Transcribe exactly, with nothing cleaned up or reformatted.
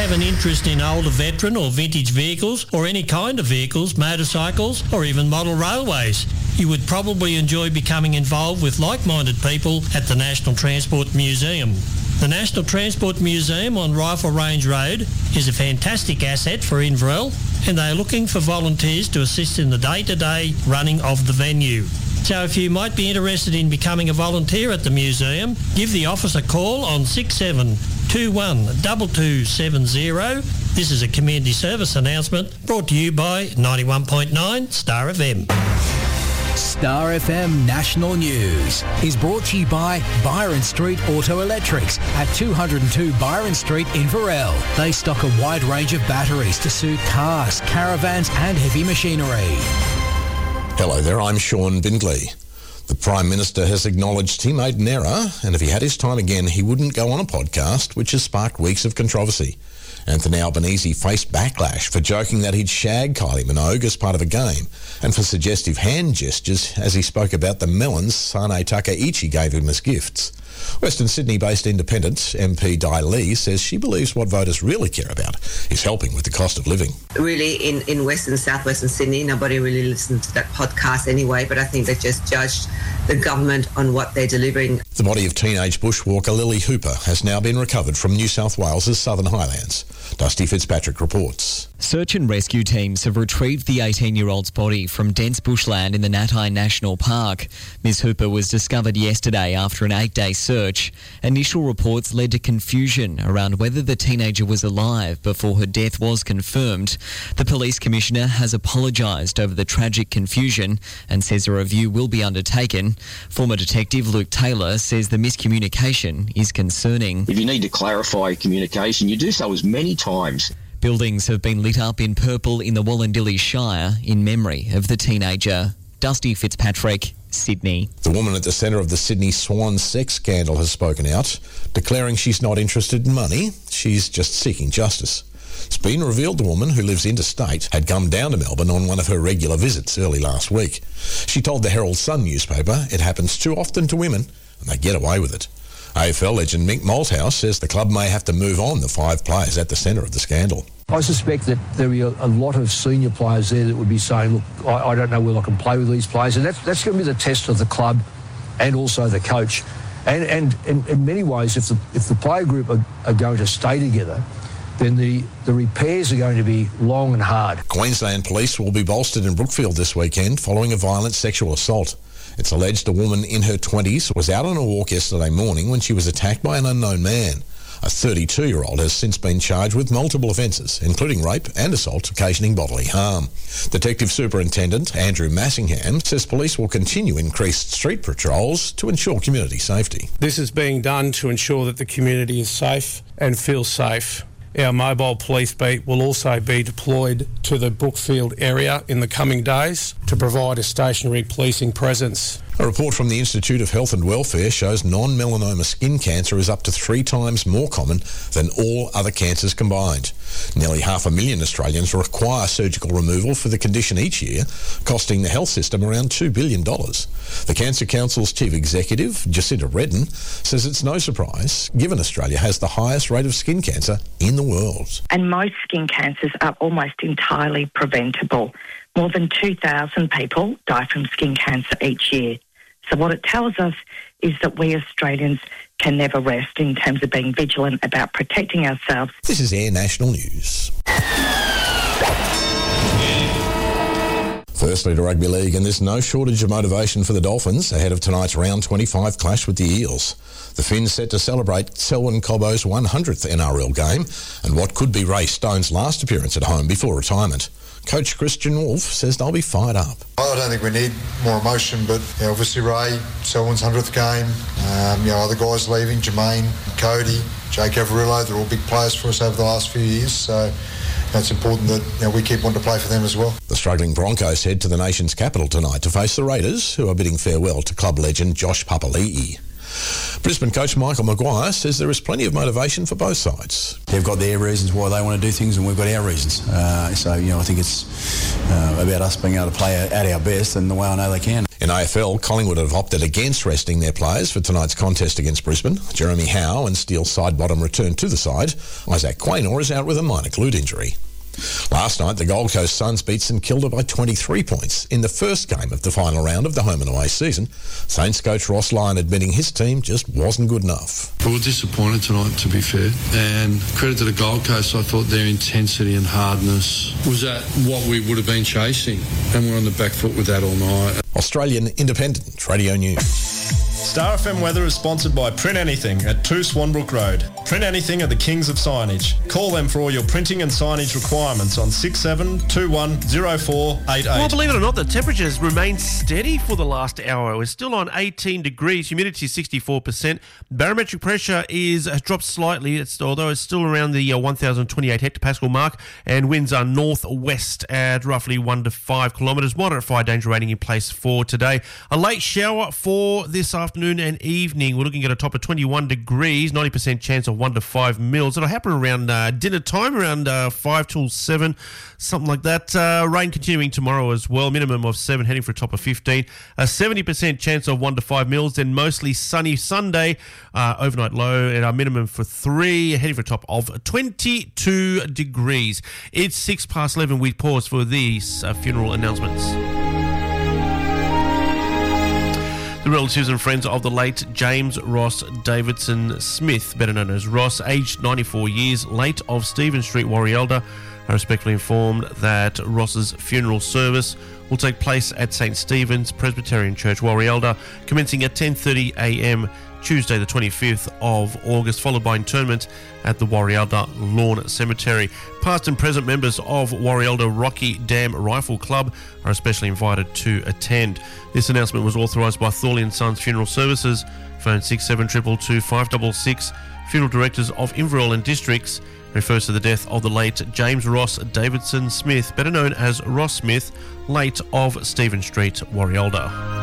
have an interest in older veteran or vintage vehicles or any kind of vehicles, motorcycles or even model railways, you would probably enjoy becoming involved with like-minded people at the National Transport Museum. The National Transport Museum on Rifle Range Road is a fantastic asset for Inverell, and they are looking for volunteers to assist in the day-to-day running of the venue. So if you might be interested in becoming a volunteer at the museum, give the office a call on six seven two one two two seven zero. This is a community service announcement brought to you by ninety-one point nine Star F M. Star F M National News is brought to you by Byron Street Auto Electrics at two oh two Byron Street, Inverell. They stock a wide range of batteries to suit cars, caravans and heavy machinery. Hello there, I'm Sean Bindley. The Prime Minister has acknowledged he made an error, and if he had his time again, he wouldn't go on a podcast, which has sparked weeks of controversy. Anthony Albanese faced backlash for joking that he'd shagged Kylie Minogue as part of a game, and for suggestive hand gestures as he spoke about the melons Sane Takaichi gave him as gifts. Western Sydney-based Independent M P Di Lee says she believes what voters really care about is helping with the cost of living. Really, in, in Western, southwestern Sydney, nobody really listened to that podcast anyway, but I think they just judged the government on what they're delivering. The body of teenage bushwalker Lily Hooper has now been recovered from New South Wales' Southern Highlands. Dusty Fitzpatrick reports. Search and rescue teams have retrieved the eighteen-year-old's body from dense bushland in the Natai National Park. Miss Hooper was discovered yesterday after an eight-day search. Initial reports led to confusion around whether the teenager was alive before her death was confirmed. The police commissioner has apologised over the tragic confusion and says a review will be undertaken. Former Detective Luke Taylor says the miscommunication is concerning. If you need to clarify communication, you do so as many times. Buildings have been lit up in purple in the Wollondilly Shire in memory of the teenager. Dusty Fitzpatrick, Sydney. The woman at the centre of the Sydney Swan sex scandal has spoken out, declaring she's not interested in money, she's just seeking justice. It's been revealed the woman, who lives interstate, had come down to Melbourne on one of her regular visits early last week. She told the Herald Sun newspaper it happens too often to women and they get away with it. A F L legend Mick Malthouse says the club may have to move on the five players at the centre of the scandal. I suspect that there will be a, a lot of senior players there that would be saying, look, I, I don't know whether I can play with these players. And that's, that's going to be the test of the club and also the coach. And, and, and in many ways, if the, if the player group are, are going to stay together, then the, the repairs are going to be long and hard. Queensland police will be bolstered in Brookfield this weekend following a violent sexual assault. It's alleged a woman in her twenties was out on a walk yesterday morning when she was attacked by an unknown man. A thirty-two-year-old has since been charged with multiple offences, including rape and assault occasioning bodily harm. Detective Superintendent Andrew Massingham says police will continue increased street patrols to ensure community safety. This is being done to ensure that the community is safe and feels safe. Our mobile police beat will also be deployed to the Brookfield area in the coming days to provide a stationary policing presence. A report from the Institute of Health and Welfare shows non-melanoma skin cancer is up to three times more common than all other cancers combined. Nearly half a million Australians require surgical removal for the condition each year, costing the health system around two billion dollars. The Cancer Council's chief executive, Jacinta Redden, says it's no surprise, given Australia has the highest rate of skin cancer in the world. And most skin cancers are almost entirely preventable. More than two thousand people die from skin cancer each year. So what it tells us is that we Australians can never rest in terms of being vigilant about protecting ourselves. This is Air National News. Firstly to Rugby League, and there's no shortage of motivation for the Dolphins ahead of tonight's round twenty-five clash with the Eels. The Finns set to celebrate Selwyn Cobbo's one hundredth N R L game and what could be Ray Stone's last appearance at home before retirement. Coach Christian Wolf says they'll be fired up. I don't think we need more emotion, but you know, obviously Ray, Selwyn's one hundredth game, um, you know, other guys leaving, Jermaine, Cody, Jake Averillo, they're all big players for us over the last few years, so it's important that you know, we keep wanting to play for them as well. The struggling Broncos head to the nation's capital tonight to face the Raiders, who are bidding farewell to club legend Josh Papali'i. Brisbane coach Michael Maguire says there is plenty of motivation for both sides. They've got their reasons why they want to do things and we've got our reasons. Uh, so, you know, I think it's uh, about us being able to play at our best, and the way I know they can. In A F L, Collingwood have opted against resting their players for tonight's contest against Brisbane. Jeremy Howe and Steele's side bottom return to the side. Isaac Quaynor is out with a minor glute injury. Last night, the Gold Coast Suns beat St Kilda by twenty-three points in the first game of the final round of the home and away season. Saints coach Ross Lyon admitting his team just wasn't good enough. We were disappointed tonight, to be fair, and credit to the Gold Coast. I thought their intensity and hardness was at what we would have been chasing, and we're on the back foot with that all night. Australian Independent Radio News. Star F M weather is sponsored by Print Anything at two Swanbrook Road. Print Anything are the kings of signage. Call them for all your printing and signage requirements on six seven two one zero four eight eight. Well, believe it or not, the temperatures remain steady for the last hour. We're still on eighteen degrees, humidity sixty-four percent. Barometric pressure is has dropped slightly, it's, although it's still around the uh, one thousand twenty-eight hectopascal mark, and winds are northwest at roughly one to five kilometres. Moderate fire danger rating in place for today. A late shower for this afternoon and evening. We're looking at a top of twenty-one degrees, ninety percent chance of one to five mils. It'll happen around uh, dinner time, around uh, five till seven, something like that. Uh, rain continuing tomorrow as well, minimum of seven, heading for a top of fifteen. A seventy percent chance of one to five mils, then mostly sunny Sunday, uh, overnight low at our minimum for three, heading for a top of twenty-two degrees. It's six past eleven. We pause for these uh, funeral announcements. The relatives and friends of the late James Ross Davidson Smith, better known as Ross, aged ninety-four years, late of Stephen Street, Warialda, are respectfully informed that Ross's funeral service will take place at Saint Stephen's Presbyterian Church, Warialda, commencing at ten thirty a m Tuesday the twenty-fifth of August, followed by interment at the Warialda Lawn Cemetery. Past and present members of Warialda Rocky Dam Rifle Club are especially invited to attend. This announcement was authorised by Thorley and Sons Funeral Services. Phone six seven two two two five six six. Funeral Directors of Inverell and Districts. Refers to the death of the late James Ross Davidson Smith, better known as Ross Smith, late of Stephen Street, Warialda.